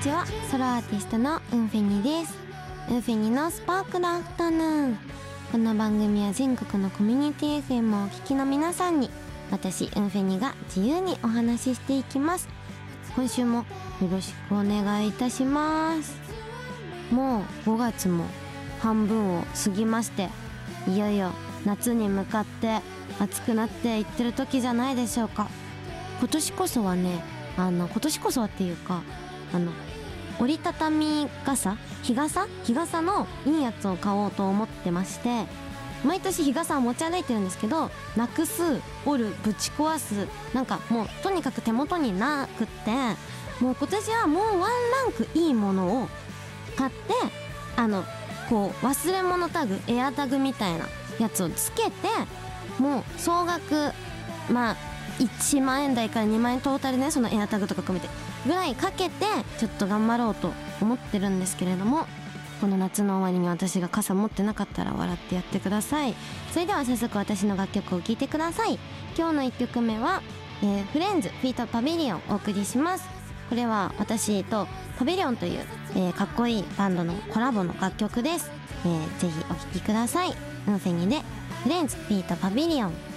ちは、ソロアーティストのウンフェニです。ウンフェニのスパークルアフタヌーン。この番組は全国のコミュニティ FM をお聞きの皆さんに、私ウンフェニが自由にお話ししていきます。今週もよろしくお願いいたします。もう5月も半分を過ぎまして、いよいよ夏に向かって暑くなっていってる時じゃないでしょうか。今年こそはね、今年こそはっていうか、折りたたみ傘、日傘のいいやつを買おうと思ってまして、毎年日傘を持ち歩いてるんですけど、なくす、折る、ぶち壊す、なんかもうとにかく手元になくって、もう今年はもうワンランクいいものを買って、こう忘れ物タグ、エアタグみたいなやつをつけて、もう総額1万円台から2万円トータルね、そのエアタグとか込めてぐらいかけてちょっと頑張ろうと思ってるんですけれども、この夏の終わりに私が傘持ってなかったら笑ってやってください。それでは早速私の楽曲を聴いてください。今日の1曲目は、フレンズフィートパビリオンお送りします。これは私とパビリオンという、かっこいいバンドのコラボの楽曲です。ぜひお聴きください。ウンフェニでフレンズフィートパビリオン。